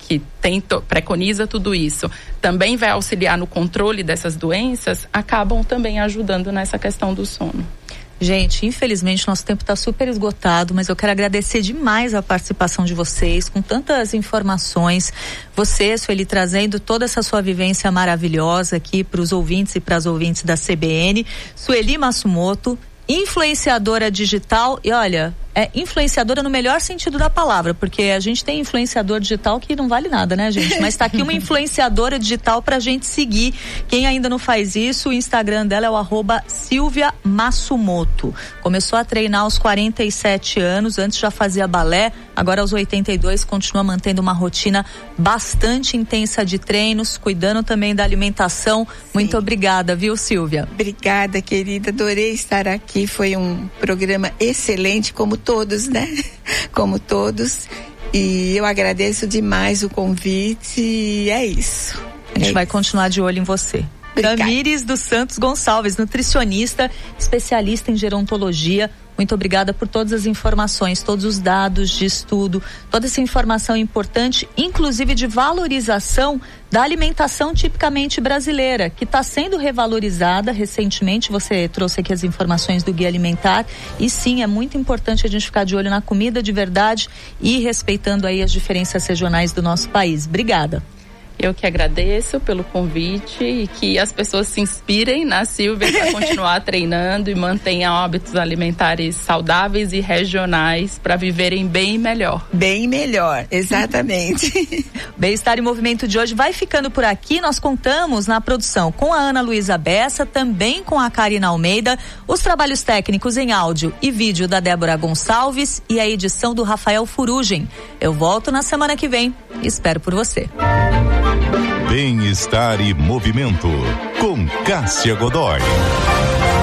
que preconiza tudo isso, também vai auxiliar no controle dessas doenças, acabam também ajudando nessa questão do sono. Gente, infelizmente nosso tempo está super esgotado, mas eu quero agradecer demais a participação de vocês, com tantas informações. Você, Sueli, trazendo toda essa sua vivência maravilhosa aqui para os ouvintes e para as ouvintes da CBN. Sueli Massumoto, influenciadora digital, e olha, é influenciadora no melhor sentido da palavra, porque a gente tem influenciador digital que não vale nada, né, gente? Mas tá aqui uma influenciadora digital pra gente seguir. Quem ainda não faz isso, o Instagram dela é o @Silvia Massumoto. Começou a treinar aos 47 anos, antes já fazia balé, agora aos 82 continua mantendo uma rotina bastante intensa de treinos, cuidando também da alimentação. Sim. Muito obrigada, viu, Silvia? Obrigada, querida, adorei estar aqui, foi um programa excelente, como todos, né? Como todos. E eu agradeço demais o convite e é isso. A gente vai continuar de olho em você. Tamires dos Santos Gonçalves, nutricionista, especialista em gerontologia. Muito obrigada por todas as informações, todos os dados de estudo, toda essa informação importante, inclusive de valorização da alimentação tipicamente brasileira, que está sendo revalorizada recentemente. Você trouxe aqui as informações do Guia Alimentar e sim, é muito importante a gente ficar de olho na comida de verdade e respeitando aí as diferenças regionais do nosso país. Obrigada. Eu que agradeço pelo convite e que as pessoas se inspirem na Silvia para continuar treinando e mantenham hábitos alimentares saudáveis e regionais para viverem bem melhor. Bem melhor, exatamente. Bem-estar em Movimento de hoje vai ficando por aqui. Nós contamos na produção com a Ana Luísa Bessa, também com a Karina Almeida, os trabalhos técnicos em áudio e vídeo da Débora Gonçalves e a edição do Rafael Furugem. Eu volto na semana que vem. Espero por você. Bem-estar e movimento com Cássia Godoy.